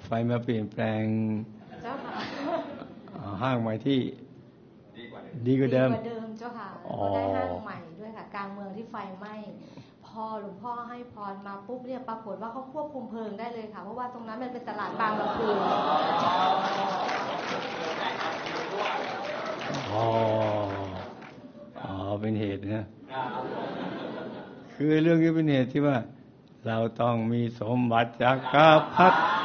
ไฟมาเปลี่ยนแปลงเจ้าค่ะห้างใหม่ที่ดีกว่าเดิมเจ้าค่ะก็ได้ห้างใหม่ด้วยค่ะกลางเมืองที่ไฟไหม้พอหลวงพ่อให้พรมาปุ๊บเนี่ยปรากฏว่าเขาควบคุมเพลิงได้เลยค่ะเพราะว่าตรงนั้นมันเป็นตลาดบางลำพูเป็นเหตุนะคือเรื่องนี้เป็นเหตุที่ว่าเราต้องมีสมบัติจักรพรรดิ